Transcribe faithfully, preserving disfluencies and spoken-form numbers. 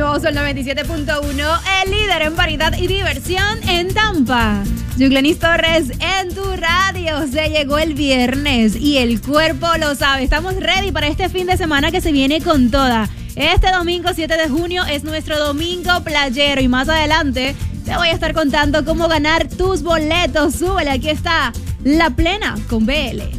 dos, el noventa y siete punto uno, el líder en variedad y diversión en Tampa. Yuglenis Torres en tu radio. Se llegó el viernes y el cuerpo lo sabe. Estamos ready para este fin de semana que se viene con toda. Este domingo siete de junio es nuestro domingo playero y más adelante te voy a estar contando cómo ganar tus boletos. Súbele, aquí está La Plena con B L.